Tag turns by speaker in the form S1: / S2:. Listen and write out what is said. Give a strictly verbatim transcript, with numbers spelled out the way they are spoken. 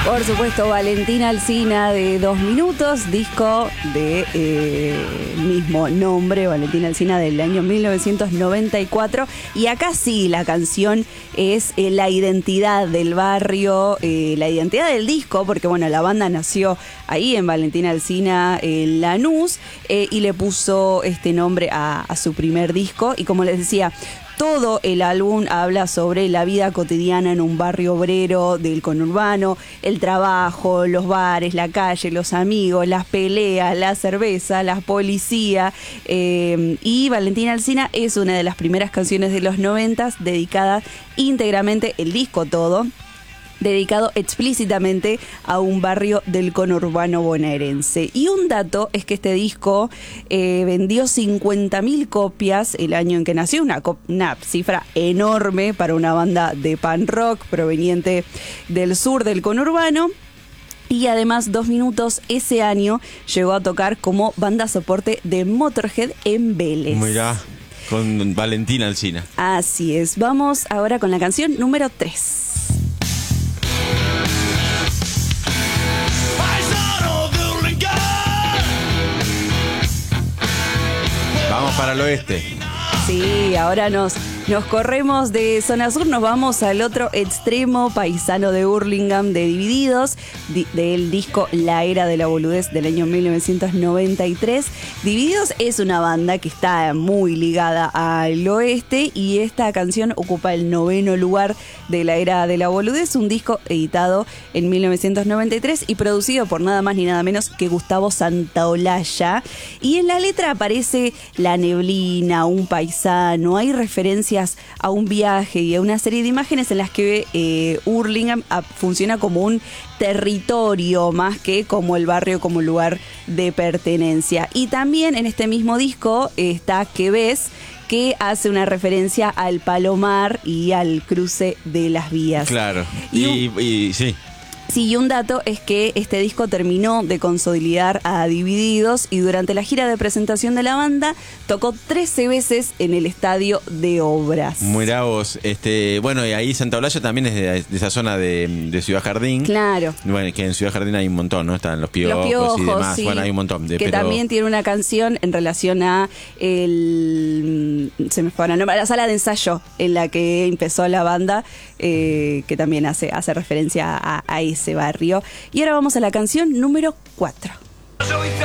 S1: Por supuesto, Valentina Alsina de Dos Minutos, disco de eh, mismo nombre, Valentina Alsina del año mil novecientos noventa y cuatro. Y acá sí, la canción es eh, la identidad del barrio, eh, la identidad del disco, porque bueno, la banda nació ahí en Valentina Alsina, en Lanús, eh, y le puso este nombre a, a su primer disco. Y como les decía, todo el álbum habla sobre la vida cotidiana en un barrio obrero del conurbano, el trabajo, los bares, la calle, los amigos, las peleas, la cerveza, la policía. Eh, y Valentina Alsina es una de las primeras canciones de los noventas dedicada íntegramente, el disco todo, dedicado explícitamente a un barrio del conurbano bonaerense. Y un dato es que este disco eh, vendió cincuenta mil copias el año en que nació, una, una cifra enorme para una banda de punk rock proveniente del sur del conurbano. Y además, Dos Minutos ese año llegó a tocar como banda soporte de Motorhead en Vélez.
S2: Mirá, con Valentina Alsina.
S1: Así es. Vamos ahora con la canción número tres.
S2: Vamos para el oeste.
S1: Sí, ahora nos, nos corremos de zona sur, nos vamos al otro extremo, Paisano de Hurlingham de Divididos, di, del disco La Era de la Boludez del año mil novecientos noventa y tres. Divididos es una banda que está muy ligada al oeste y esta canción ocupa el noveno lugar de La Era de la Boludez, un disco editado en mil novecientos noventa y tres y producido por nada más ni nada menos que Gustavo Santaolalla. Y en la letra aparece la neblina, un paisano, hay referencias a un viaje y a una serie de imágenes en las que eh, Hurlingham funciona como un territorio más que como el barrio, como lugar de pertenencia. Y también en este mismo disco está Que Ves, que hace una referencia al Palomar y al cruce de las vías.
S2: Claro,
S1: y,
S2: y, y sí.
S1: Sí, y un dato es que este disco terminó de consolidar a Divididos y durante la gira de presentación de la banda tocó trece veces en el Estadio de Obras.
S2: Mirá vos, este, bueno, y ahí Santaolalla también es de, de esa zona de, de Ciudad Jardín.
S1: Claro.
S2: Bueno, que en Ciudad Jardín hay un montón, ¿no? Están los piojos,
S1: los piojos
S2: y demás.
S1: Sí,
S2: bueno, hay un montón. De,
S1: que
S2: pero...
S1: también tiene una canción en relación a el, se me fue a nombrar, la sala de ensayo en la que empezó la banda, eh, que también hace, hace referencia a, a ese barrio. Y ahora vamos a la canción número cuatro.